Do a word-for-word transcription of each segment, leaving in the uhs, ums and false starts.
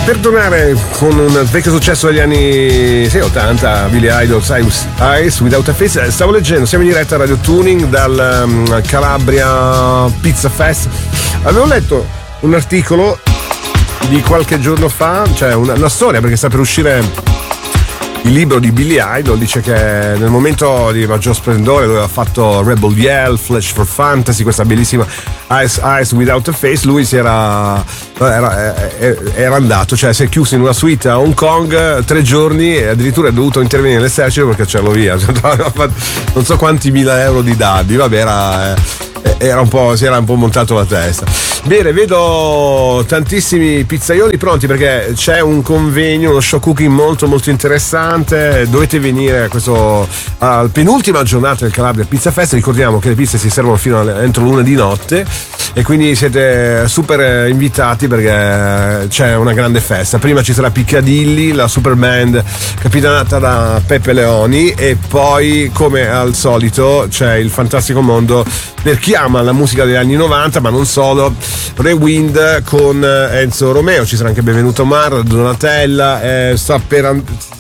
Per tornare con un vecchio successo degli anni sì, ottanta, Billy Idol, Eyes Without a Face, stavo leggendo, siamo in diretta a Radio Tuning dal um, Calabria Pizza Fest. Avevo letto un articolo di qualche giorno fa, cioè una, una storia, perché sta per uscire il libro di Billy Idol. Dice che nel momento di maggior splendore, dove ha fatto Rebel Yell, Flash for Fantasy, questa bellissima Eyes, Eyes Without a Face, lui si era, era, era andato, cioè si è chiuso in una suite a Hong Kong tre giorni e addirittura è dovuto intervenire l'esercito perché c'erano via, non so quanti mila euro di danni. Vabbè, era Era un po', si era un po' montato la testa. Bene, vedo tantissimi pizzaioli pronti perché c'è un convegno, uno show cooking molto molto interessante. Dovete venire a questo al penultima giornata del Calabria Pizza Fest. Ricordiamo che le pizze si servono fino a, entro l'una di notte e quindi siete super invitati perché c'è una grande festa. Prima ci sarà Piccadilly, la super band capitanata da Peppe Leoni, e poi come al solito c'è il fantastico mondo per chi ama la musica degli anni novanta, ma non solo. Rewind con Enzo Romeo, ci sarà anche Benvenuto Mar, Donatella, eh, sta per an-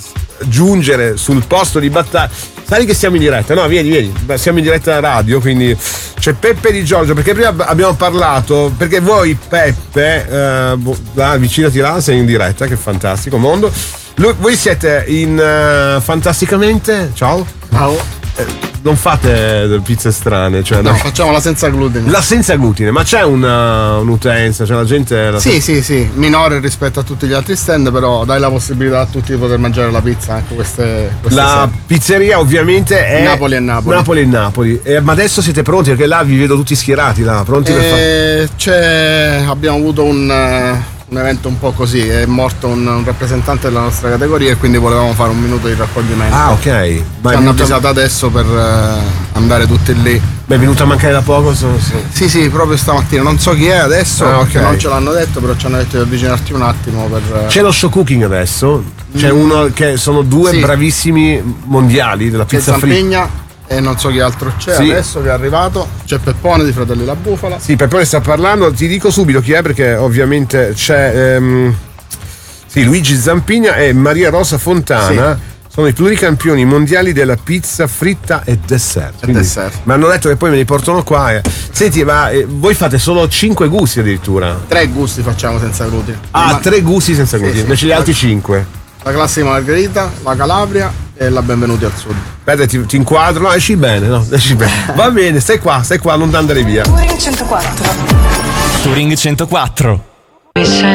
giungere sul posto di battaglia. Sai che siamo in diretta? No, vieni, vieni, siamo in diretta radio, quindi c'è Peppe Di Giorgio, perché prima abbiamo parlato, perché voi Peppe, eh, là, avvicinati là, sei in diretta, che fantastico mondo. Lui, voi siete in uh, Fantasticamente, ciao? Ciao. Eh, non fate pizze strane, cioè no, no, facciamo la senza glutine. La senza glutine, ma c'è una, un'utenza, cioè la gente la sì, sì, sì, minore rispetto a tutti gli altri stand, però dai la possibilità a tutti di poter mangiare la pizza anche queste, queste la stand. Pizzeria ovviamente è Napoli e Napoli. Napoli e Napoli. Eh, ma adesso siete pronti? Perché là vi vedo tutti schierati là, pronti eh, per fare. C'è, abbiamo avuto un un evento un po' così, è morto un, un rappresentante della nostra categoria e quindi volevamo fare un minuto di raccoglimento. Ah, ok. Ma ci hanno avvisato adesso per uh, andare tutti lì. Beh, è venuto a mancare da poco? So, so. Sì, sì, proprio stamattina. Non so chi è adesso, ah, perché okay. non ce l'hanno detto, però ci hanno detto di avvicinarti un attimo per... C'è lo show cooking adesso? C'è mm. uno che sono due sì. bravissimi mondiali della pizza fritta. E non so chi altro c'è sì. adesso che è arrivato. C'è Peppone di Fratelli La Bufala. Sì, Peppone sta parlando, ti dico subito chi è perché ovviamente c'è ehm, sì, Luigi Zampigna e Maria Rosa Fontana. Sì. Sono i pluricampioni mondiali della pizza fritta e dessert. E dessert. Mi hanno detto che poi me li portano qua. Eh. Senti, ma eh, voi fate solo cinque gusti addirittura? Tre gusti facciamo senza glutine. Ah, ma... tre gusti senza glutine, sì, invece sì. Gli altri cinque. La classica margherita, la Calabria e la Benvenuti al Sud. Aspetta, ti, ti inquadro, no, esci bene, no, esci bene. Va bene, stai qua, stai qua, non andare via. Touring centoquattro. Touring centoquattro.